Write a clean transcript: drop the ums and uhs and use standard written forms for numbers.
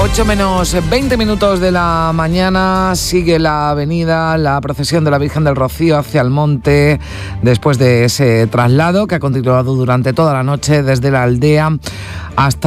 8 menos 20 minutos de la mañana, sigue la avenida, la procesión de la Virgen del Rocío hacia el monte, después de ese traslado que ha continuado durante toda la noche desde la aldea hasta